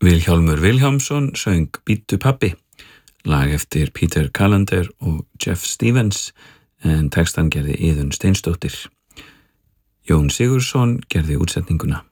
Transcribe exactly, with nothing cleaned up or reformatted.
Vilhjálmur Vilhjálmsson söng Bíddu pabbi, lag eftir Peter Callender og Jeff Stevens, en textan gerði Iðunn Steinsdóttir. Jón Sigurðsson gerði útsetninguna.